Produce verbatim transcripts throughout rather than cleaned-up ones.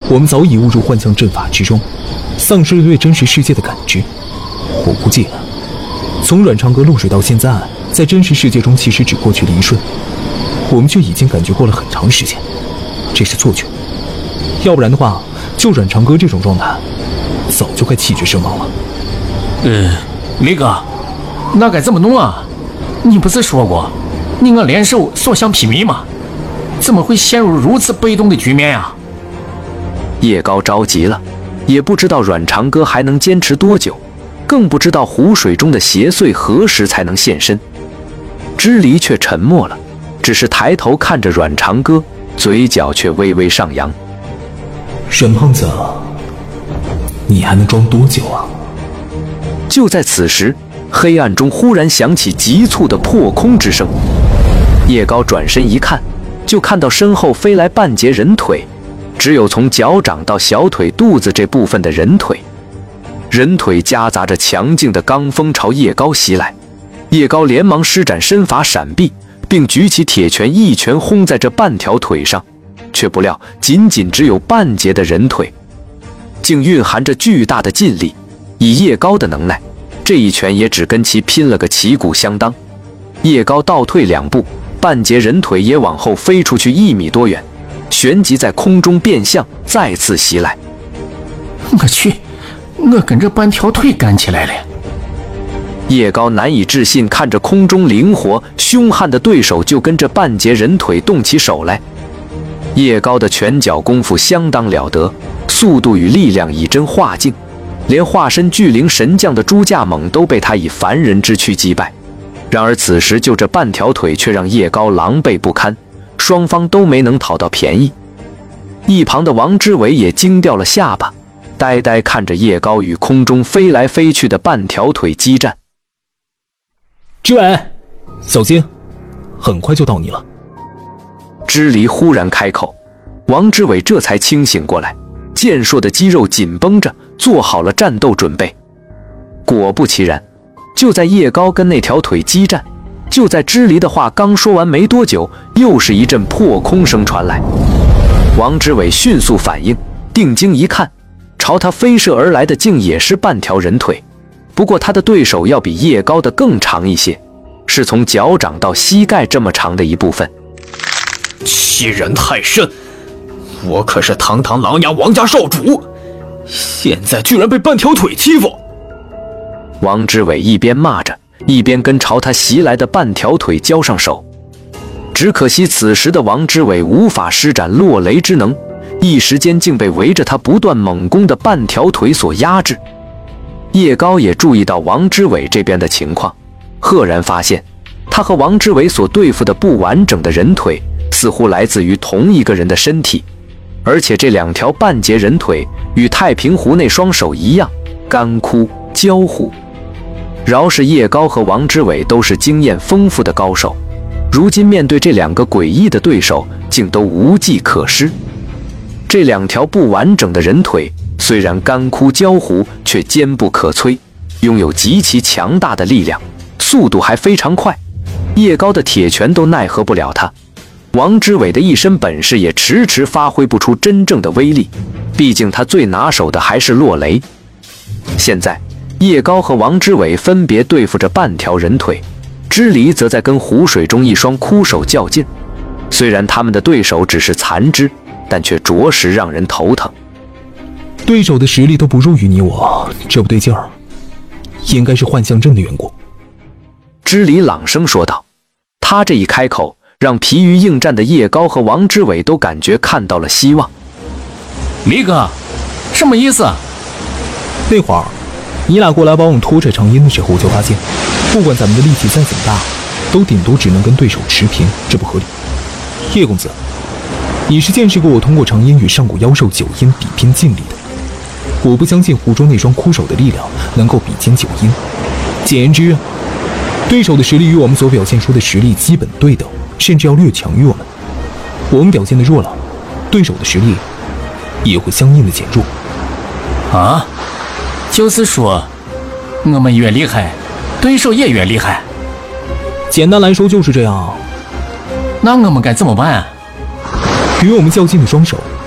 我们早已误入幻象阵法之中，丧失了对真实世界的感知。我估计了，从阮长阁落水到现在，在真实世界中其实只过去了一瞬，我们却已经感觉过了很长时间，这是错觉。要不然的话，就阮长阁这种状态，早就快气绝身亡了。 呃，李哥，那该怎么弄啊？你不是说过，你我联手所向披靡吗？怎么会陷入如此被动的局面呀？ 叶高着急了，也不知道阮长歌还能坚持多久，更不知道湖水中的邪祟何时才能现身。支离却沉默了，只是抬头看着阮长歌，嘴角却微微上扬。 沈胖子，你还能装多久啊？ 就在此时，黑暗中忽然响起急促的破空之声。叶高转身一看，就看到身后飞来半截人腿，只有从脚掌到小腿肚子这部分的人腿。人腿夹杂着强劲的罡风朝叶高袭来，叶高连忙施展身法闪避，并举起铁拳一拳轰在这半条腿上，却不料仅仅只有半截的人腿，竟蕴含着巨大的劲力。以叶高的能耐，这一拳也只跟其拼了个旗鼓相当。叶高倒退两步，半截人腿也往后飞出去一米多远，旋即在空中变向，再次袭来。 我去，我跟着半条腿干起来了。 叶高难以置信看着空中灵活凶悍的对手，就跟着半截人腿动起手来。叶高的拳脚功夫相当了得，速度与力量以真化境，连化身巨灵神将的朱驾猛都被他以凡人之躯击败。然而此时就这半条腿却让叶高狼狈不堪，双方都没能讨到便宜。一旁的王之伟也惊掉了下巴，呆呆看着叶高与空中飞来飞去的半条腿激战。 之伟，小心，很快就到你了。 支离忽然开口，王之伟这才清醒过来，健硕的肌肉紧绷着，做好了战斗准备。果不其然，就在叶高跟那条腿激战，就在支离的话刚说完没多久，又是一阵破空声传来。王之伟迅速反应，定睛一看，朝他飞射而来的竟也是半条人腿，不过他的对手要比叶高的更长一些，是从脚掌到膝盖这么长的一部分。 欺人太甚！我可是堂堂琅琊王家少主，现在居然被半条腿欺负！ 王之伟一边骂着，一边跟朝他袭来的半条腿交上手。只可惜此时的王之伟无法施展落雷之能，一时间竟被围着他不断猛攻的半条腿所压制。叶高也注意到王之伟这边的情况，赫然发现他和王之伟所对付的不完整的人腿似乎来自于同一个人的身体，而且这两条半截人腿与太平湖那双手一样干枯焦糊。饶是叶高和王之伟都是经验丰富的高手，如今面对这两个诡异的对手，竟都无计可施。这两条不完整的人腿虽然干枯焦糊，却坚不可摧，拥有极其强大的力量，速度还非常快，叶高的铁拳都奈何不了他。王之伟的一身本事也迟迟发挥不出真正的威力，毕竟他最拿手的还是落雷。现在叶高和王之伟分别对付着半条人腿，支离则在跟湖水中一双枯手较劲。虽然他们的对手只是残肢，但却着实让人头疼。 对手的实力都不弱于你我，这不对劲儿，应该是幻象阵的缘故。 支离朗声说道。他这一开口，让疲于应战的叶高和王之伟都感觉看到了希望。 李哥，什么意思？ 那会儿你俩过来帮我们拖拽长烟的时候，我就发现不管咱们的力气再怎么大，都顶多只能跟对手持平，这不合理。叶公子，你是见识过我通过长烟与上古妖兽九阴比拼劲力的，我不相信湖中那双枯手的力量能够比肩九阴。简言之，对手的实力与我们所表现出的实力基本对等，甚至要略强于我们。我们表现的弱了，对手的实力也会相应的减弱。 啊，就是说我们越厉害，对手也越厉害。 简单来说就是这样。 那我们该怎么办啊？ 与我们较劲的双手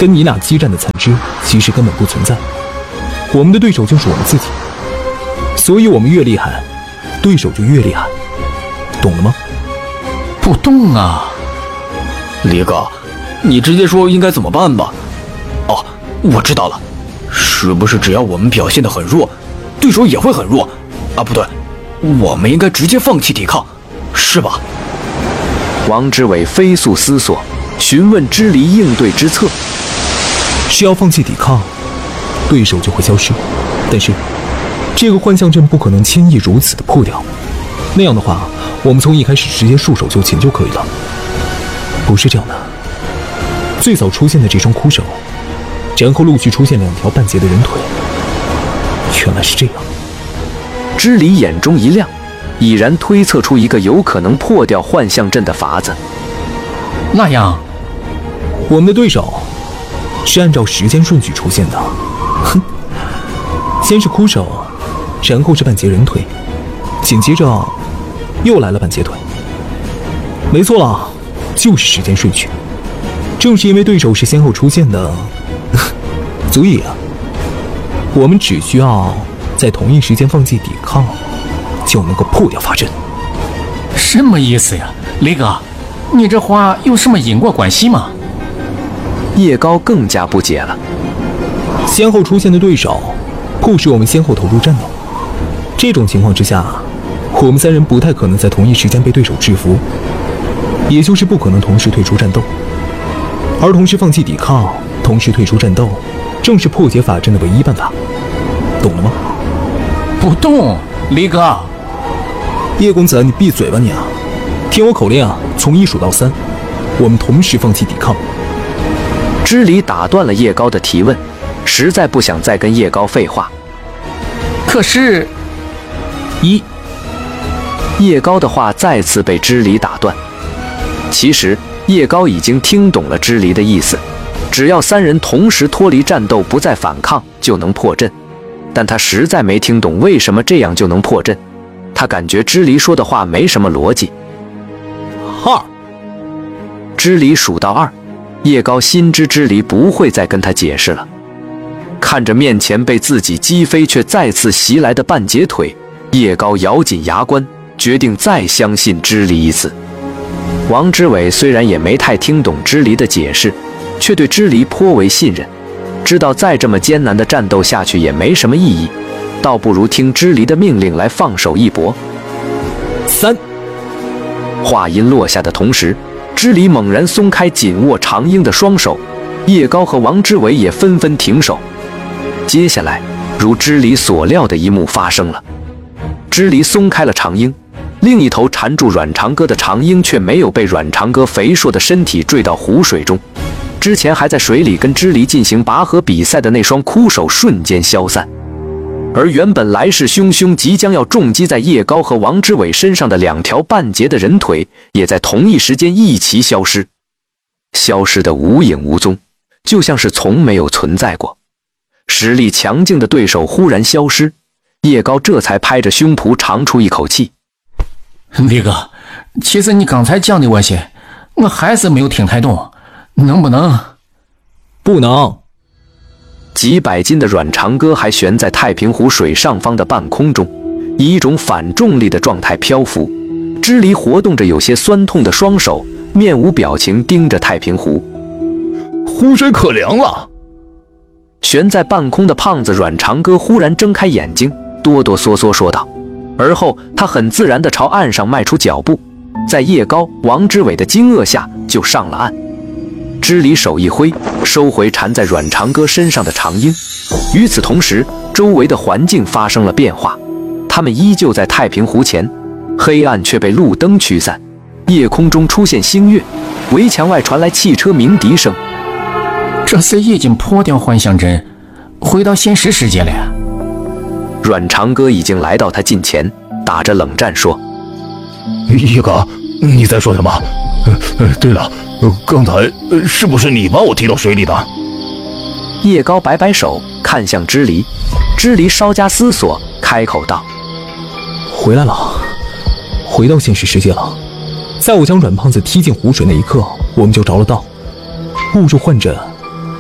跟你俩激战的残肢其实根本不存在，我们的对手就是我们自己，所以我们越厉害，对手就越厉害，懂了吗？ 不动啊！ 李哥，你直接说应该怎么办吧。哦，我知道了，是不是只要我们表现得很弱，对手也会很弱？啊，不对，我们应该直接放弃抵抗，是吧？ 王之伟飞速思索，询问支离应对之策。 是要放弃抵抗，对手就会消失，但是这个幻象阵不可能轻易如此的破掉，那样的话，我们从一开始直接束手就擒就可以了。不是这样的，最早出现的这双枯手，然后陆续出现两条半截的人腿，原来是这样。 支离眼中一亮，已然推测出一个有可能破掉幻象阵的法子。 那样， 我们的对手是按照时间顺序出现的。哼，先是枯手，然后是半截人腿，紧接着又来了半截腿。没错了，就是时间顺序。正是因为对手是先后出现的，所以啊，我们只需要在同一时间放弃抵抗，就能够破掉法阵。 什么意思呀，雷哥？你这话有什么因果关系吗？ 叶高更加不解了。 先后出现的对手，迫使我们先后投入战斗。这种情况之下，我们三人不太可能在同一时间被对手制服，也就是不可能同时退出战斗。而同时放弃抵抗，同时退出战斗，正是破解法阵的唯一办法，懂了吗？ 不动，雷哥。 叶公子，你闭嘴吧你啊！听我口令啊，从一数到三，我们同时放弃抵抗。 支离打断了叶高的提问，实在不想再跟叶高废话。 可是， 一， 叶高的话再次被支离打断。其实叶高已经听懂了支离的意思，只要三人同时脱离战斗，不再反抗，就能破阵。但他实在没听懂为什么这样就能破阵，他感觉支离说的话没什么逻辑。 二， 支离数到二，叶高心知支离不会再跟他解释了。看着面前被自己击飞却再次袭来的半截腿，叶高咬紧牙关，决定再相信支离一次。王之伟虽然也没太听懂支离的解释，却对支离颇为信任，知道再这么艰难的战斗下去也没什么意义，倒不如听支离的命令来放手一搏。 三。 话音落下的同时，支离猛然松开紧握长鹰的双手，叶高和王之伟也纷纷停手。接下来，如支离所料的一幕发生了，支离松开了长鹰，另一头缠住阮长歌的长鹰却没有被阮长歌肥硕的身体坠到湖水中，之前还在水里跟支离进行拔河比赛的那双枯手瞬间消散。而原本来势汹汹、即将要重击在叶高和王之伟身上的两条半截的人腿，也在同一时间一齐消失，消失得无影无踪，就像是从没有存在过。实力强劲的对手忽然消失，叶高这才拍着胸脯长出一口气。 李哥，其实你刚才讲的我些，我还是没有听太懂，能不能？ 不能。 几百斤的阮长歌还悬在太平湖水上方的半空中，以一种反重力的状态漂浮。支离活动着有些酸痛的双手，面无表情盯着太平湖。 湖水可凉了。 悬在半空的胖子阮长歌忽然睁开眼睛，哆哆嗦嗦说道，而后他很自然地朝岸上迈出脚步，在叶高、王之伟的惊愕下就上了岸。支离手一挥，收回缠在阮长歌身上的长鹰。与此同时，周围的环境发生了变化，他们依旧在太平湖前，黑暗却被路灯驱散，夜空中出现星月，围墙外传来汽车鸣笛声。 这是已经破掉幻象阵，回到现实世界了呀！ 阮长歌已经来到他近前，打着冷战说：“ 叶哥，你在说什么？呃呃，对了。”刚才是不是你把我踢到水里的？ 叶高摆摆手，看向支离。支离稍加思索，开口道：“ 回来了，回到现实世界了。在我将阮胖子踢进湖水那一刻，我们就着了道，误入幻阵，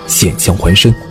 险象环生。